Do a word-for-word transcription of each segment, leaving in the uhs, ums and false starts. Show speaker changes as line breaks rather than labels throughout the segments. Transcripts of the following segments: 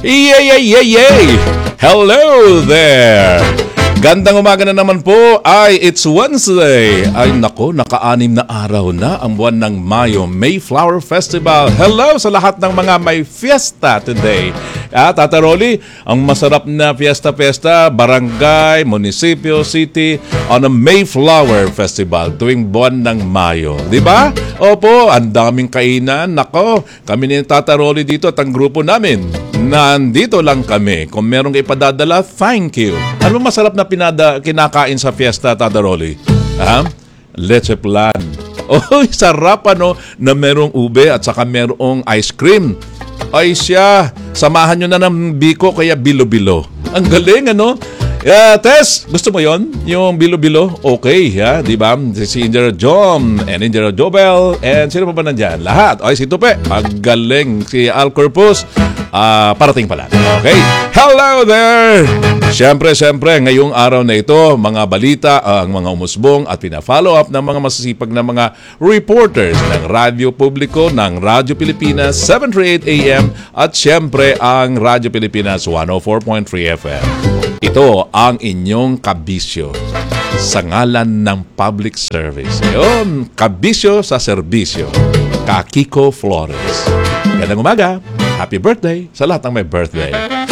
Yay, yay, yay, yay! Hello there! Gandang umaga na naman po. Ay, it's Wednesday. Ay, nako, naka-anim na araw na ang buwan ng Mayo, Mayflower Festival. Hello sa lahat ng mga may fiesta today. At Tata Rolly, ang masarap na fiesta-fiesta, barangay, munisipyo, city, on a Mayflower Festival tuwing buwan ng Mayo. Di ba? Opo, ang daming kainan. Nako, kami ni Tata Rolly dito at ang grupo namin. Nandito lang kami. Kung merong ipadadala, thank you. Ano masarap na pinada, kinakain sa fiesta, Tata Rolly? Ha? Leche plan. Oh, sarap ano na merong ube at saka merong ice cream. Ay siya, samahan nyo na ng biko kaya bilo-bilo. Ang galing ano? Yeah, Tess, gusto mo yon? Yung bilo-bilo? Okay, ha? Di ba? Si Engineer John and Engineer Jobel and sino pa ba nandyan? Lahat. Ay, si Tupe. Ang galing. Si Al Corpus. Uh, parating pala. Okay. Hello there! Siyempre, siyempre, ngayong araw na ito, mga balita, ang mga umusbong at pina-follow up ng mga masisipag na mga reporters ng Radyo Publiko, ng Radyo Pilipinas, seven thirty-eight A M at siyempre ang Radyo Pilipinas one oh four point three F M. Ito ang inyong kabisyo sa ngalan ng public service. Yun, kabisyo sa serbisyo. Kakiko Flores. Gandang umaga. Happy birthday sa lahat ng may birthday.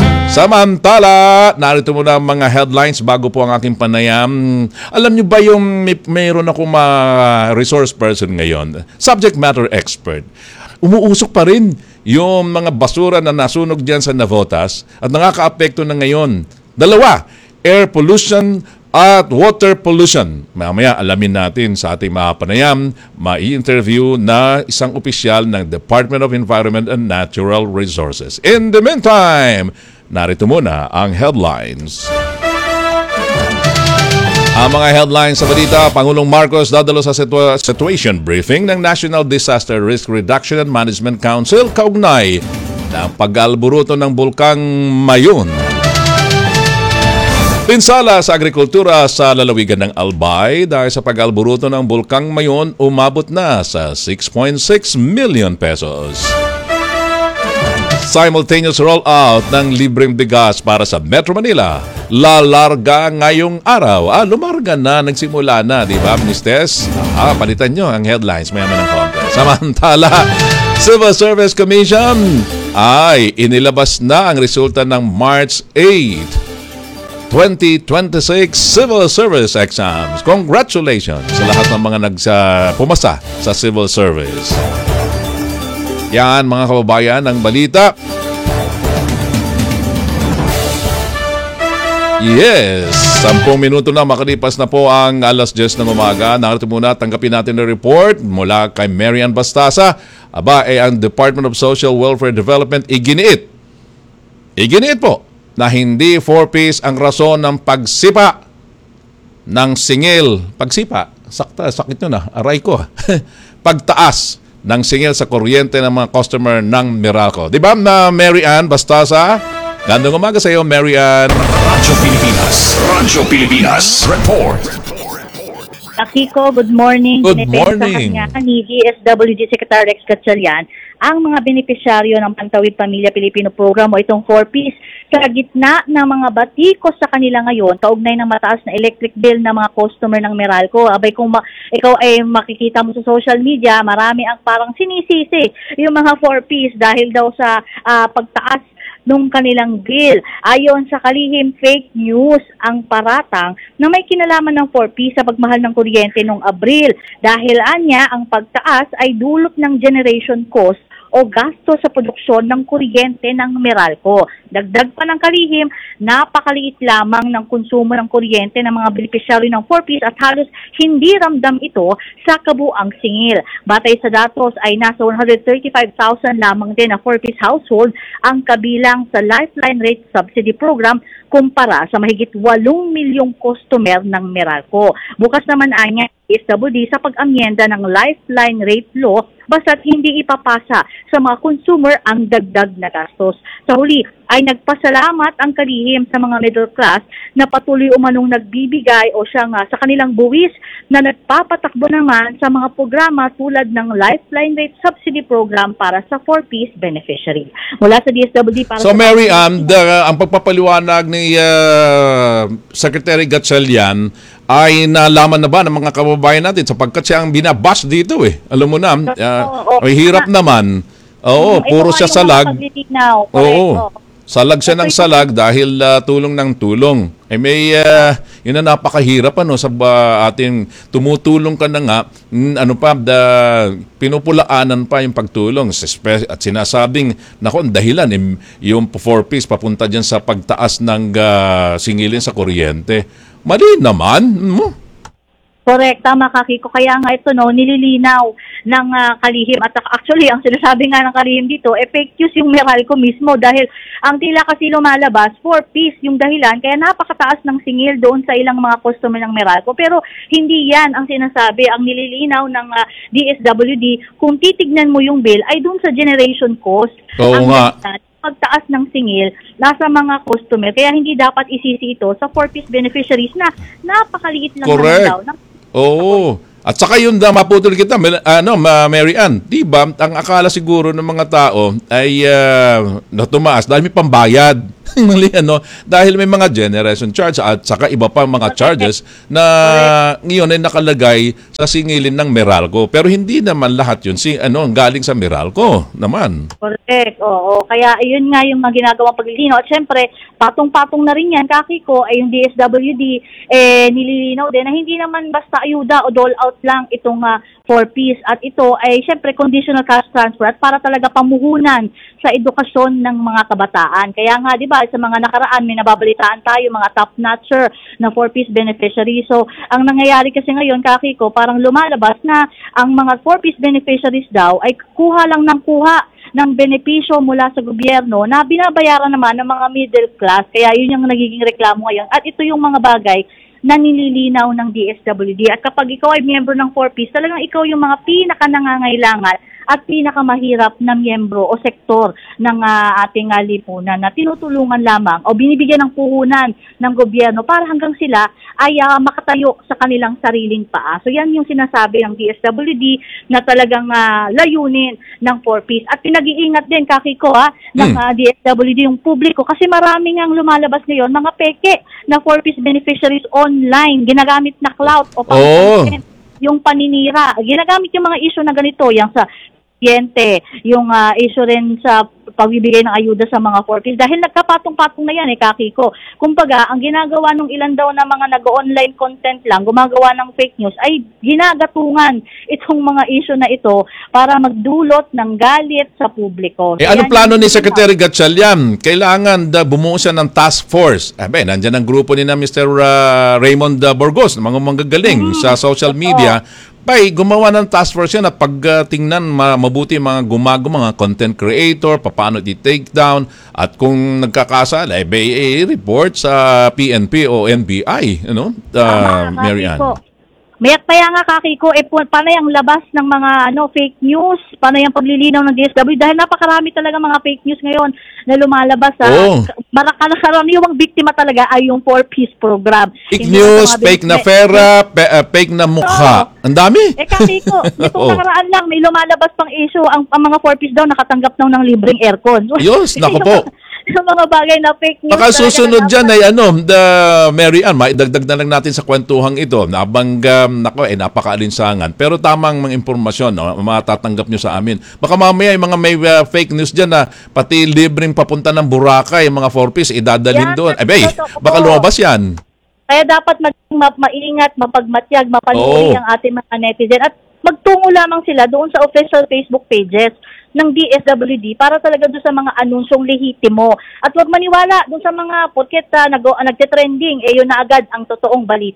Samantala, narito muna ang mga headlines bago po ang aking panayam. Alam niyo ba yung may, mayroon akong mga resource person ngayon? Subject matter expert. Umuusok pa rin yung mga basura na nasunog dyan sa Navotas at nakaka-apekto na ngayon. Dalawa, air pollution at water pollution. Mamaya alamin natin sa ating mga panayam, mai-interview na isang opisyal ng Department of Environment and Natural Resources. In the meantime, narito muna ang headlines. Ang mga headlines sa balita, Pangulong Marcos dadalo sa situa- situation briefing ng National Disaster Risk Reduction and Management Council kaugnay ng pag-alburuto ng bulkang Mayon. Pinsala sa agrikultura sa lalawigan ng Albay dahil sa pag-alburuto ng bulkang Mayon umabot na sa six point six million pesos. Simultaneous rollout ng libreng bigas para sa Metro Manila. Lalarga ngayong araw. Ah, lumarga na, nagsimula na, di ba, Ministers? Ah, palitan nyo ang headlines, mayaman ng konti. Samantala, Civil Service Commission ay inilabas na ang resulta ng March eighth. twenty twenty-six Civil Service Exams. Congratulations sa lahat ng mga nagsa pumasa sa Civil Service. Yan mga kababayan ang balita. Yes, sampung minuto na makalipas na po ang alas diyes ng umaga. Narito muna, tanggapin natin ang report mula kay Marian Bastasa. Aba, eh, ang Department of Social Welfare Development iginiit. Iginiit po na hindi four-piece ang rason ng pagsipa ng singil. Pagsipa? Sakta, sakit nyo na. Aray ko. Pagtaas ng singil sa kuryente ng mga customer ng Meralco. Di ba na Mary Ann Bastasa? Gandang umaga sa iyo, Mary Ann.
Radyo Pilipinas. Radyo Pilipinas. Report.
Akiko, good morning.
Good morning.
Sa kanya ni D S W G Secretary Rex Gatchalian ang mga benepisyaryo ng Pantawid Pamilya Pilipino Program o itong four-piece sa gitna ng mga batikos sa kanila ngayon, kaugnay ng mataas na electric bill ng mga customer ng Meralco. Abay, kung ma- ikaw ay makikita mo sa social media, marami ang parang sinisisi yung mga four-piece dahil daw sa uh, pagtaas nung kanilang bill. Ayon sa kalihim, fake news ang paratang na may kinalaman ng four-piece sa pagmahal ng kuryente noong Abril. Dahil anya, ang pagtaas ay dulot ng generation cost o gasto sa produksyon ng kuryente ng Meralco. Dagdag pa ng kalihim, napakaliit lamang ng konsumo ng kuryente ng mga benepisyaryo ng four-piece at halos hindi ramdam ito sa kabuang singil. Batay sa datos ay nasa one hundred thirty-five thousand lamang din na four-piece household ang kabilang sa Lifeline Rate Subsidy Program kumpara sa mahigit walong milyong customer ng Meralco. Bukas naman anya D S W D sa pag-amyenda ng Lifeline Rate Law basta't hindi ipapasa sa mga consumer ang dagdag na gastos. Sa huli ay nagpasalamat ang kalihim sa mga middle class na patuloy umanong nagbibigay o siya nga sa kanilang buwis na nagpapatakbo naman sa mga programa tulad ng Lifeline Rate Subsidy Program para sa four-piece beneficiary. Mula sa D S W D para
So
sa
Mary Ann, the- ang pagpapaliwanag ni uh, Secretary Gatchalian ay nalaman na ba ng mga kababayan natin sapagkat siya ang binabas dito eh. Alam mo na, uh,
Oo, oo.
ay hirap naman. Oo,
Mm,
puro
ito
siya
nga yung mga
salag.
paglilinaw. Correct,
Oo.
oo.
Salag siya ng
Okay.
salag dahil uh, tulong ng tulong. Eh may uh, yun na napakahirap ano sa uh, ating tumutulong ka na nga mm, ano pa the, pinupulaanan pa yung pagtulong Sespe- at sinasabing nako ang dahilan eh, yung four piece papunta diyan sa pagtaas ng uh, singilin sa kuryente. Mali naman. Mo.
Correct, tama ka, Kiko. Kaya nga ito, no, nililinaw ng ah, kalihim. At actually, ang sinasabi nga ng kalihim dito, eh, fake news yung Meralco mismo dahil ang tila kasi lumalabas, four-piece yung dahilan, kaya napakataas ng singil doon sa ilang mga customer ng Meralco. Pero hindi yan ang sinasabi. Ang nililinaw ng ah, D S W D, kung titignan mo yung bill, ay doon sa generation cost.
Oo
ang
nga.
dahilan, pagtaas ng singil nasa mga customer. Kaya hindi dapat isisi ito sa four-piece beneficiaries na napakaliit lang
Correct.
naman daw. Ng
Oo. At saka yun da maputol kita Mel- ano Ma- Mary Ann, 'di ba? Ang akala siguro ng mga tao ay uh, na tumaas dahil may pambayad. Mali ano, dahil may mga generation charge at saka iba pa mga charges na ngayon ay nakalagay sa singilin ng Meralco. Pero hindi naman lahat yun si ano galing sa Meralco naman.
Correct, oo. Kaya ayun nga yung mga ginagawang paglilinaw. At syempre, patong-patong na rin yan, Kaki ko, ay yung D S W D, eh, nililinaw din na hindi naman basta ayuda o dole out lang itong uh, four-piece. At ito ay syempre conditional cash transfer at para talaga pamuhunan sa edukasyon ng mga kabataan. Kaya nga, di ba, sa mga nakaraan, may nababalitaan tayo, mga top-notcher na four-piece beneficiary. So, ang nangyayari kasi ngayon, Kaki ko, parang lumalabas na ang mga four-piece beneficiaries daw ay kuha lang ng kuha ng benepisyo mula sa gobyerno na binabayaran naman ng mga middle class. Kaya yun yung nagiging reklamo ngayon. At ito yung mga bagay na nililinaw ng D S W D. At kapag ikaw ay miyembro ng four-piece, talagang ikaw yung mga pinaka-nangangailangan at pinakamahirap na miyembro o sektor ng uh, ating uh, lipunan na tinutulungan lamang o binibigyan ng puhunan ng gobyerno para hanggang sila ay uh, makatayo sa kanilang sariling paa. So yan yung sinasabi ng D S W D na talagang uh, layunin ng four-piece. At pinag-iingat din, Kaki ko, ha, ng uh, D S W D yung publiko kasi maraming ang lumalabas ngayon, mga peke na four-piece beneficiaries online, ginagamit na clout o pang
Oh.
yung paninira. Ginagamit yung mga issue na ganito, yung sa kliyente, yung uh, issue rin sa pagbibigay ng ayuda sa mga four-piece. Dahil nagkapatong-patong na yan eh, Kaki ko. Kumbaga, ang ginagawa ng ilan daw na mga nag-online content lang, gumagawa ng fake news, ay ginagatungan itong mga issue na ito para magdulot ng galit sa publiko.
Eh, anong plano ni Secretary Gatchalian? Kailangan da, bumuo siya ng task force. Eh, ben, nandyan ang grupo ni na Mister Uh, Raymond uh, Burgos, mga manggagaling sa social media. Bay, gumawa ng task force yan at pagtingnan ma- mabuti mga gumagawa, mga content creator, paano i-take down, at kung nagkakasala, eh, bay, eh, report sa P N P o N B I, you know, uh,
Tama,
Mary
Kaki
Ann.
ko. Mayat pa nga, Kaki ko, eh, pu- panay ang labas ng mga ano fake news, panay ang paglilinaw ng D S W dahil napakarami talaga mga fake news ngayon na lumalabas. Sa
Oo.
Karaniwang biktima talaga ay yung four-piece program.
Fake
Hindi
news,
na mga
fake na
bin-
pera, pe- uh, fake na mukha. Ang dami.
Eh, Kaki ko, itong
Oo.
nakaraan lang, may lumalabas pang issue, ang, ang mga four-piece daw nakatanggap daw ng libreng aircon.
Yos, nako po.
Yung mga bagay na fake news.
Baka
talaga
susunod
na
dyan
dapat-
ay ano, the Mary Ann, maidagdag na lang natin sa kwentuhang ito. Nabang, um, nako, eh, napakaalinsangan. Pero tamang mga impormasyon, no, matatanggap nyo sa amin. Baka mamaya yung mga may uh, fake news dyan na pati libreng papunta ng Boracay, mga four-piece, idadalhin
Yan,
doon. Eh, bay,
totoo.
baka lumabas yan.
Kaya dapat mag ma- maingat, mapagmatyag, mapanuri
Oo.
ang ating mga netizen at magtungo lamang sila doon sa official Facebook pages ng D S W D para talaga doon sa mga anunsyong lehitimo. At huwag maniwala doon sa mga porket uh, nag- uh, nagte-trending, eh yun na agad ang totoong balita.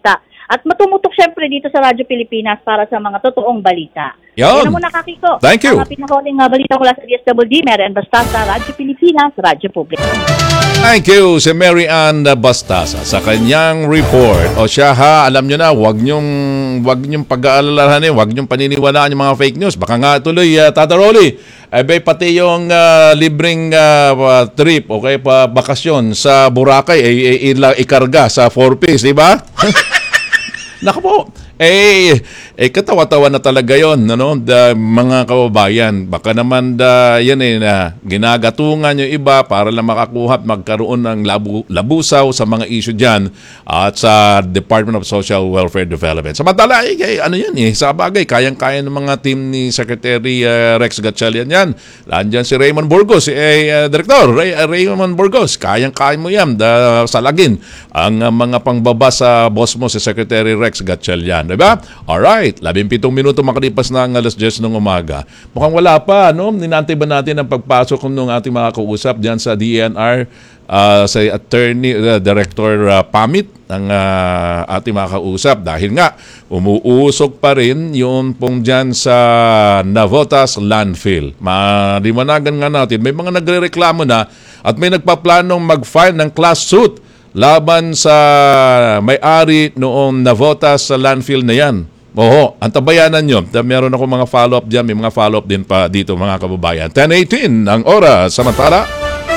At matumutok syempre dito sa Radyo Pilipinas para sa mga totoong balita.
Yan.
Yan muna, Kakiko.
Thank you.
Ang pinakahuling uh, balita mula sa D S W D, Mary Ann Bastasa, Radyo Pilipinas, Radyo Publiko.
Thank you si Mary Ann Bastasa sa kanyang report. O siya ha, alam nyo na, wag nyong, wag nyong pag-aalalahanin, wag nyong paniniwalaan yung mga fake news. Baka nga tuloy, uh, Tata Rolly, eh, bay, pati yung uh, libreng uh, trip, okay, pa bakasyon sa Boracay, eh, eh, ila, ikarga sa four piece, di ba? Naku po, eh, eh katawa-tawa na talaga yon, ano, da, mga kababayan. Baka naman da, yan eh, na ginagatungan yung iba para lang makakuha at magkaroon ng labu, labusaw sa mga issue dyan at sa Department of Social Welfare Development. Samantala, eh, eh, ano yan eh, sa bagay, kayang-kaya ng mga team ni Secretary uh, Rex Gatchalian yan. Landyan si Raymond Burgos, eh, uh, Director Ray, uh, Raymond Burgos, kayang-kaya mo yan, da, salagin ang uh, mga pangbaba sa boss mo si Secretary Rex Gatchalian. Diba? Alright, labing pitong minuto makalipas na ang alas diyes ng umaga. Mukhang wala pa, no? Ninantay ba natin ang pagpasok ng ating mga kausap dyan sa D E N R, uh, sa Attorney, uh, Director uh, Pamit, ng uh, ating mga kausap. Dahil nga, umuusok pa rin yung pong dyan sa Navotas Landfill. Maliwanagan nga natin, may mga nagre-reklamo na at may nagpaplanong mag-file ng class suit laban sa may-ari noong Navotas sa landfill na yan. Oo, ang tabayanan nyo. Meron ako mga follow-up dyan. May mga follow-up din pa dito mga kababayan. ten eighteen ang oras. Samantala,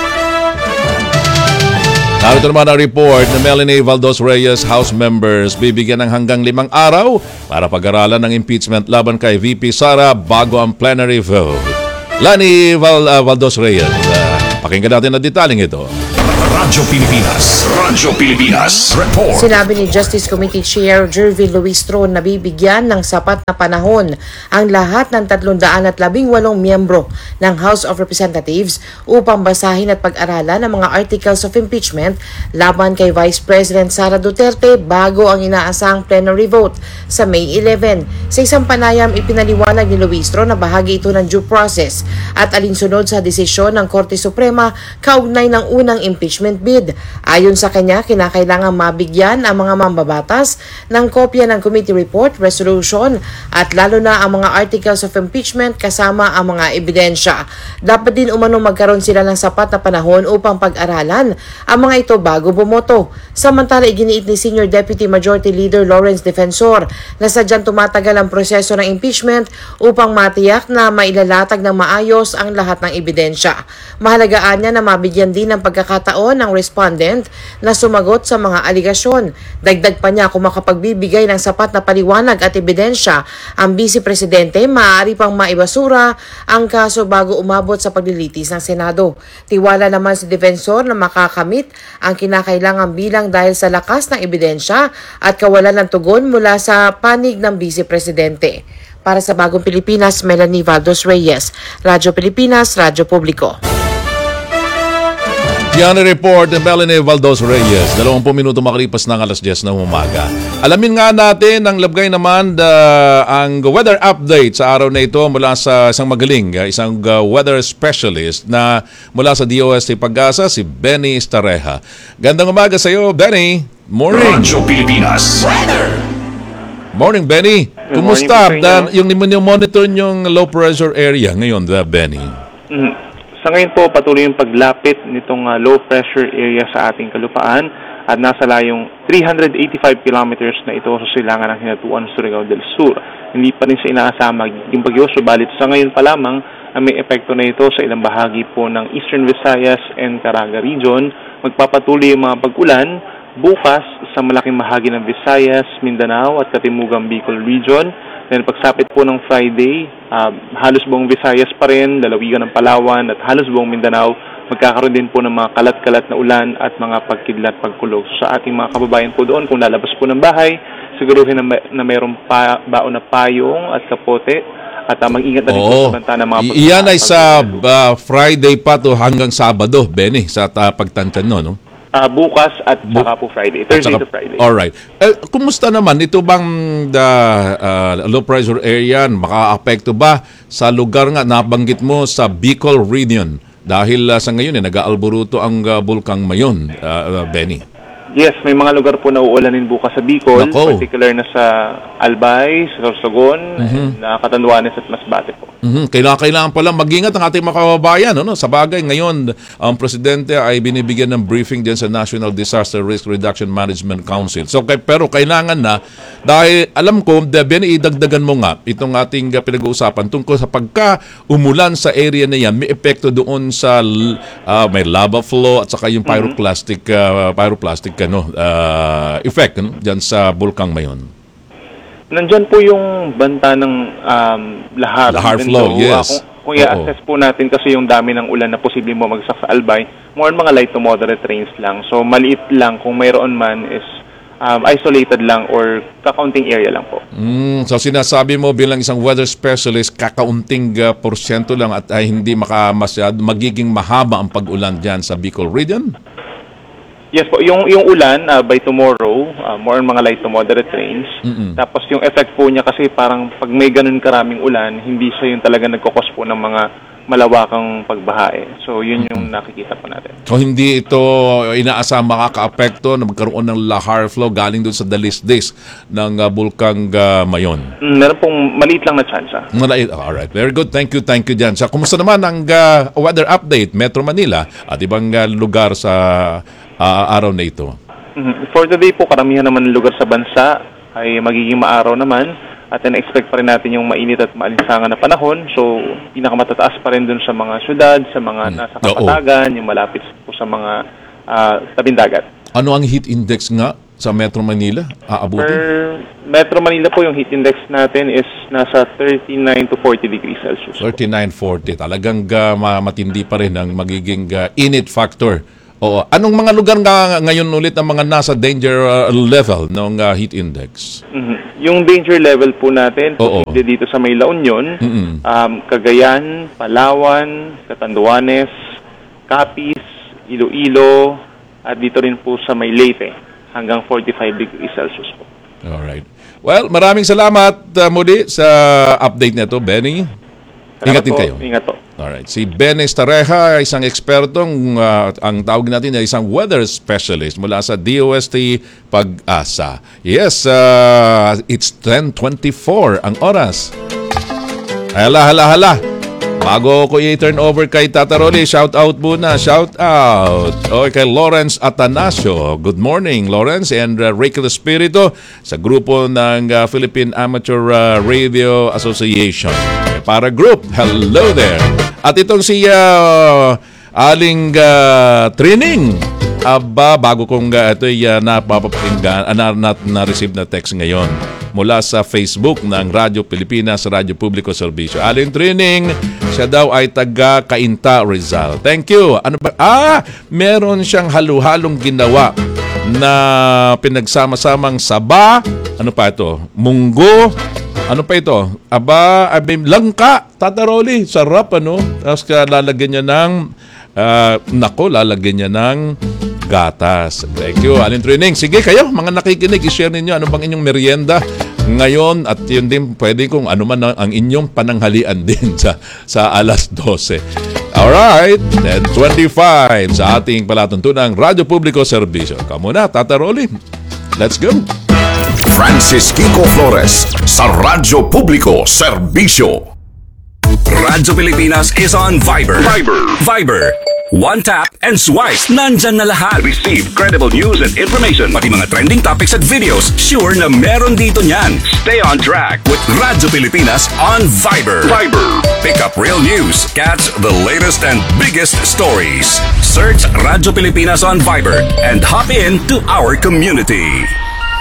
narito naman ang report na Melanie Valdos Reyes House members bibigyan ng hanggang limang araw para pag-aralan ng impeachment laban kay V P Sara bago ang plenary vote. Lani Val, uh, Valdos Reyes, uh, pakinggan natin ang detaling ito.
Radyo Pilipinas. Radyo Pilipinas. Report.
Sinabi ni Justice Committee Chair Jervin Luistro na bibigyan ng sapat na panahon ang lahat ng tatlong daan at labing walong miyembro ng House of Representatives upang basahin at pag-aralan ang mga articles of impeachment laban kay Vice President Sara Duterte bago ang inaasahang plenary vote sa May eleven. Sa isang panayam, ipinaliwanag ni Luistro na bahagi ito ng due process at alinsunod sa desisyon ng Korte Suprema kaugnay ng unang impeachment bid. Ayon sa kanya, kinakailangan mabigyan ang mga mambabatas ng kopya ng committee report, resolution at lalo na ang mga articles of impeachment kasama ang mga ebidensya. Dapat din umano magkaroon sila ng sapat na panahon upang pag-aralan ang mga ito bago bumoto. Samantala, iginiit ni Senior Deputy Majority Leader Lawrence Defensor na sadyang tumatagal ang proseso ng impeachment upang matiyak na mailalatag ng maayos ang lahat ng ebidensya. Mahalagaan niya na mabigyan din ng pagkakataon ng respondent na sumagot sa mga aligasyon. Dagdag pa niya, kung makapagbibigay ng sapat na paliwanag at ebidensya ang Vice Presidente, maaari pang maibasura ang kaso bago umabot sa paglilitis ng Senado. Tiwala naman si Defensor na makakamit ang kinakailangang bilang dahil sa lakas ng ebidensya at kawalan ng tugon mula sa panig ng Vice Presidente. Para sa Bagong Pilipinas, Melanie Valdos Reyes, Radyo Pilipinas, Radyo Publiko.
Yan ang report ng Melanie Valdos Reyes. Dalawampung minuto makalipas ng alas diyes ng umaga. Alamin nga natin ang labgay naman uh, ang weather update sa araw na ito mula sa isang magaling, uh, isang uh, weather specialist na mula sa D O S T Pag-asa, si Benny Stareja. Gandang umaga sa iyo, Benny. Morning.
Radyo Pilipinas. Weather.
Morning, Benny. Kumusta? Dan, yung monitor yung low pressure area ngayon, uh, Benny.
Mm. Sa ngayon po, patuloy yung paglapit nitong uh, low pressure area sa ating kalupaan at nasa layong three hundred eighty-five kilometers na ito sa silangan ng Hinatuan, Surigao del Sur. Hindi pa rin sa inaasama yung bagyo, subalit sa ngayon pa lamang ang may epekto na ito sa ilang bahagi po ng Eastern Visayas and Caraga region. Magpapatuloy yung mga pag-ulan bukas sa malaking bahagi ng Visayas, Mindanao at Katimugang Bicol region. Then pagsapit po ng Friday, uh, halos buong Visayas pa rin, lalawigan ng Palawan at halos buong Mindanao, magkakaroon din po ng mga kalat-kalat na ulan at mga pagkidlat pagkulog. So, sa ating mga kababayan po doon, kung lalabas po ng bahay, siguruhin na, may, na mayroong pa, baon na payong at kapote at uh, mag-ingat na rin po sa banta ng mga pagkulog.
Iyan ay sa uh, Friday pa to hanggang Sabado, Benny, sa uh, pagtansyan no, no?
Uh, bukas at Bu- saka po Friday. Thursday saka, to Friday.
Alright. Eh, kumusta naman? Ito bang the, uh, low pressure area, maka-apekto ba sa lugar nga nabanggit mo sa Bicol region? Dahil uh, sa ngayon, eh, nag-aalburuto ang uh, bulkang Mayon, uh, uh, Benny.
Yes, may mga lugar po na uulanin bukas sa Bicol,
Nako.
particular na sa Albay, sa Sorsogon,
Mhm.
na Catanduanes at Masbate po.
Mhm. Kailangan, kailangan pala mag-ingat ang ating mga kababayan. Ano? Sa bagay, ngayon, ang presidente ay binibigyan ng briefing dyan sa National Disaster Risk Reduction Management Council. So, kay, pero kailangan na, dahil alam ko, Benny, idagdagan mo nga itong ating uh, pinag-uusapan tungkol sa pagka umulan sa area na yan, may epekto doon sa uh, may lava flow at saka yung pyroclastic, uh, pyroclastic ano, uh, effect ano, dyan sa bulkang Mayon.
Nandyan po yung banta ng um, lahar.
Lahar
Even
flow,
though,
yes.
uh, kung, kung
Oo.
i-assess po natin kasi yung dami ng ulan na posibleng bumagsak sa Albay, more on mga light to moderate rains lang. So maliit lang kung mayroon man is um, isolated lang or kakaunting area lang po.
Mm, so sinasabi mo bilang isang weather specialist, kakaunting uh, porsyento lang at ay hindi makamasyad, magiging mahaba ang pag-ulan dyan sa Bicol region?
Yes po, yung yung ulan uh, by tomorrow, uh, more on mga light to moderate rains.
Mm-mm.
Tapos yung effect po niya kasi parang pag may ganun karaming ulan, hindi siya yung talaga nagkukos po ng mga malawakang pagbahae. So yun yung nakikita po natin.
So hindi ito inaasam makaka-apekto na magkaroon ng lahar flow galing doon sa dalisdis ng uh, bulkang uh, Mayon?
Mm, meron pong maliit lang na chance. ah.
Malait. Alright, very good. Thank you, thank you dyan. So, kumusta naman ang uh, weather update, Metro Manila at ibang uh, lugar sa uh, araw na ito?
Mhm. For today po, karamihan naman ng lugar sa bansa ay magiging maaraw naman at na-expect pa rin natin yung mainit at maalinsangan na panahon. So, pinakamatataas pa rin dun sa mga syudad, sa mga nasa
Oo.
kapatagan, yung malapit po sa mga uh, tabing dagat.
Ano ang heat index nga sa Metro Manila? Aabutin?
Per Metro Manila po, yung heat index natin is nasa thirty-nine to forty degrees Celsius.
thirty-nine forty. Talagang uh, ma- matindi pa rin ang magiging uh, init factor. Oo. Anong mga lugar nga ngayon ulit ang mga nasa danger uh, level ng uh, heat index?
Mhm. Yung danger level po natin,
Oo.
posible dito sa May La Union,
Mm-mm.
um, Cagayan, Palawan, Catanduanes, Capiz, Iloilo, at dito rin po sa May Leyte, hanggang forty-five degrees Celsius po.
Alright. Well, maraming salamat uh, muli sa update na ito, Benny. Ingat din
Salamat po.
kayo.
Ingat po.
Alright. Si Ben Estareja, isang ekspertong, uh, ang tawag natin ay isang weather specialist mula sa D O S T Pag-asa. Yes, uh, it's ten twenty-four ang oras. Hala, hala, hala. Bago ko i-turn over kay Tata Rolly, shout out muna, shout out. Okay, kay Lawrence Atanasio. Good morning, Lawrence, and uh, Ricky Espiritu sa grupo ng uh, Philippine Amateur uh, Radio Association. Para group, hello there. At itong si uh, Aling uh, Trining. Aba, bago kong uh, ito ay uh, napapakinggan, uh, na, na, na-receive na text ngayon mula sa Facebook ng Radyo Pilipinas, Radyo Publiko Serbisyo. Aling Trining, siya daw ay taga Cainta, Rizal. Thank you. Ano ba? Ah, meron siyang halu-halong ginawa na pinagsama-samang saba. Ano pa ito? Munggo. Ano pa ito? Aba, abim, langka. Tata Rolly, sarap ano. Tapos lalagyan niya ng, uh, nako, lalagyan niya ng gatas. Thank you, Alin Trining. Sige kayo, mga nakikinig, i-share ninyo ano bang inyong merienda ngayon at yun din pwede kung ano man ang inyong pananghalian din sa, sa alas dose. Alright, ten twenty-five sa ating palatuntunang Radyo Publiko Serbisyo. Kamuna, Tata Rolly. Let's go.
Francis Kiko Flores sa Radyo Publiko Serbisyo. Radyo Pilipinas is on Viber. Viber. Viber. One tap and swipe. Nandyan na lahat. Receive credible news and information. Pati mga trending topics at videos. Sure na meron dito niyan. Stay on track with Radyo Pilipinas on Viber. Viber. Pick up real news. Catch the latest and biggest stories. Search Radyo Pilipinas on Viber and hop in to our community.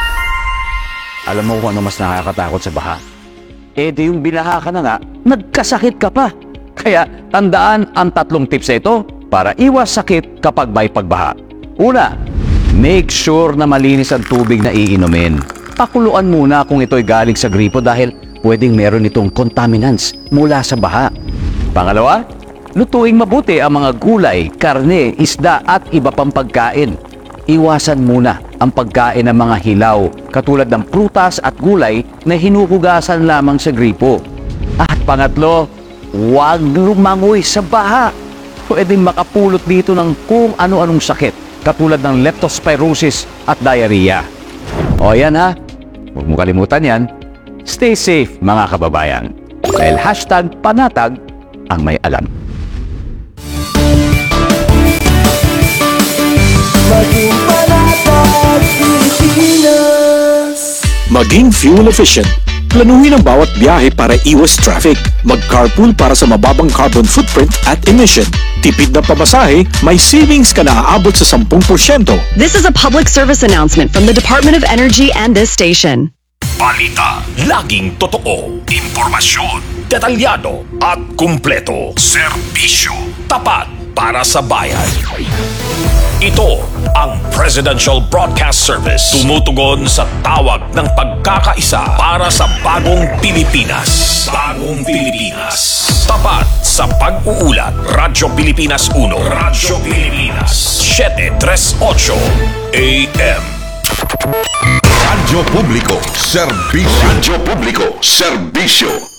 Alam mo kung ano mas nakakatakot sa baha? Eh di yung binaha ka na nga, nagkasakit ka pa. Kaya tandaan ang tatlong tips na ito para iwas sakit kapag may pagbaha. Una, make sure na malinis ang tubig na iinumin. Pakuluan muna kung ito'y galing sa gripo dahil pwedeng meron itong contaminants mula sa baha. Pangalawa, lutuing mabuti ang mga gulay, karne, isda at iba pang pagkain. Iwasan muna ang pagkain ng mga hilaw katulad ng prutas at gulay na hinuhugasan lamang sa gripo. At pangatlo, huwag lumangoy sa baha. Pwedeng makapulot dito ng kung ano-anong sakit katulad ng leptospirosis at diarrhea. O yan ha, huwag mo kalimutan yan. Stay safe mga kababayan. Dahil hashtag panatag ang may alam.
Maging panatag Pilipinas.
Maging fuel efficient. Planuhin ang bawat biyahe para iwas traffic. Mag-carpool para sa mababang carbon footprint at emission. Tipid na pamasahe, may savings ka na aabot sa ten percent.
This is a public service announcement from the Department of Energy and this station.
Balita, laging totoo. Impormasyon, detalyado at kumpleto. Serbisyo, tapat para sa bayan. Ito ang Presidential Broadcast Service. Tumutugon sa tawag ng pagkakaisa para sa bagong Pilipinas. Bagong Pilipinas. Tapat sa pag-uulat. Radyo Pilipinas uno. Radyo Pilipinas. seven thirty-eight A M. Radyo Publiko, Serbisyo. Radyo Publiko, Serbisyo.